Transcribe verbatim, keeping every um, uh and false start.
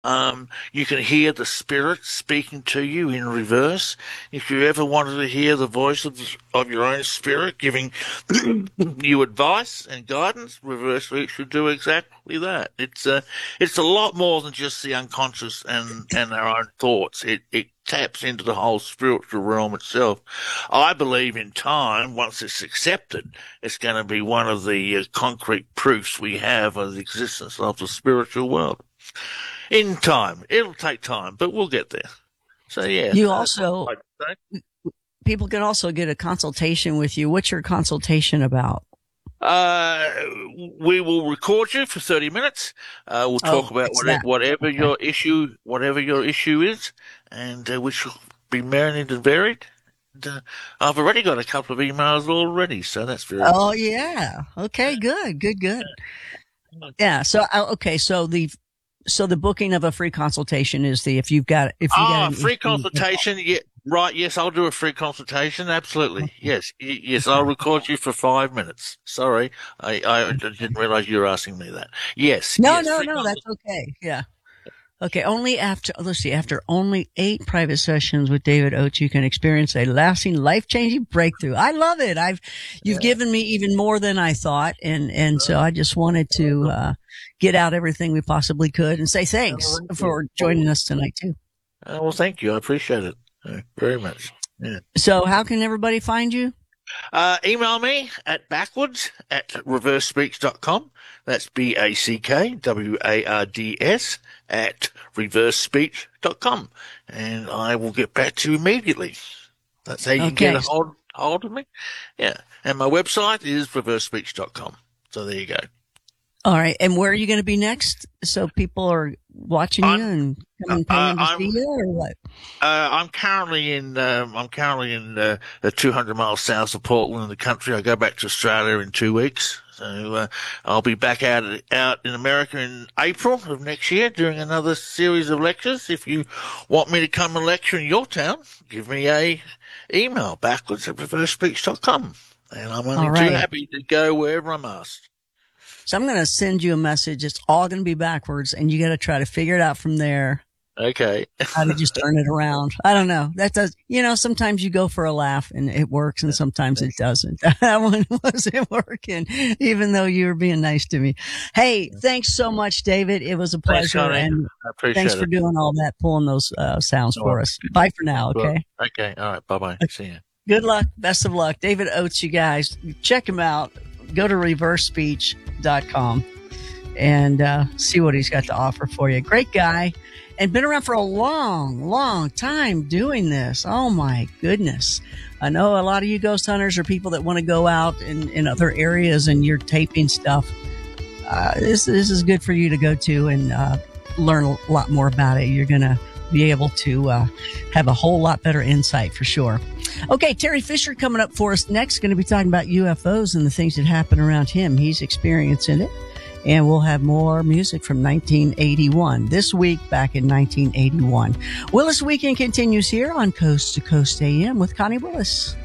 Um, you can hear the spirit speaking to you in reverse. If you ever wanted to hear the voice of, the, of your own spirit giving you advice and guidance, reverse sleep should do exactly that. It's a, it's a lot more than just the unconscious and, and our own thoughts. It, it taps into the whole spiritual realm itself. I believe in time, once it's accepted, it's going to be one of the uh, concrete proofs we have of the existence of the spiritual world. In time. It'll take time, but we'll get there. So, yeah. You also, people can also get a consultation with you. What's your consultation about? Uh, we will record you for thirty minutes. Uh, we'll talk Oh, about it's whatever, that. whatever Okay. your issue, whatever your issue is, and uh, which will be myriad and varied. And, uh, I've already got a couple of emails already, so that's very Oh, good. yeah. Okay, good, good, good. Yeah. So, uh, okay. So the, so the booking of a free consultation is the, if you've got, if you got Ah, an free issue. consultation. Yeah, right. Yes, I'll do a free consultation. Absolutely. Yes, y- yes. I'll record you for five minutes. Sorry, I, I didn't realize you were asking me that. Yes, No, yes. no, Free no, that's consult- okay. Yeah. Okay. Only after, let's see, after only eight private sessions with David Oates, you can experience a lasting, life-changing breakthrough. I love it. I've, you've yeah. given me even more than I thought. And, and so I just wanted to, uh, get out everything we possibly could and say thanks for joining us tonight too. Uh, well, thank you. I appreciate it uh, very much. Yeah. So how can everybody find you? Uh, email me at backwards at reverse speech dot com. That's B A C K W A R D S at reverse speech dot com. And I will get back to you immediately. That's how you can Okay. get a hold, hold of me. Yeah. And my website is reverse speech dot com. So there you go. All right. And where are you going to be next? So people are watching you I'm, and coming paying uh, to I'm, see you or what? uh, I'm currently in, um, I'm currently in, uh, two hundred miles south of Portland in the country. I go back to Australia in two weeks. So, uh, I'll be back out, out in America in April of next year doing another series of lectures. If you want me to come and lecture in your town, give me a email backwards at reverse speech dot com. And I'm only All too right. happy to go wherever I'm asked. So I'm going to send you a message. It's all going to be backwards and you got to try to figure it out from there. Okay. How to just turn it around. I don't know. That does, you know, sometimes you go for a laugh and it works and sometimes it doesn't. That one wasn't working, even though you were being nice to me. Hey, thanks so much, David. It was a Thanks, pleasure. Connie. And I appreciate thanks it. for doing all that, pulling those uh, sounds No for worries. us. Bye for now. Okay. Okay. All right. Bye bye. See ya. Good luck. Best of luck. David Oates, you guys, check him out. Go to reverse speech dot com and uh, see what he's got to offer for you. Great guy and been around for a long, long time doing this. Oh my goodness. I know a lot of you ghost hunters are people that want to go out in, in other areas and you're taping stuff. Uh, this, this is good for you to go to and uh, learn a lot more about it. You're going to be able to uh, have a whole lot better insight for sure. Okay, Terry Fisher coming up for us next. Going to be talking about U F Os and the things that happen around him. He's experiencing it. And we'll have more music from nineteen eighty-one. This week, back in nineteen eighty-one. Willis Weekend continues here on Coast to Coast A M with Connie Willis.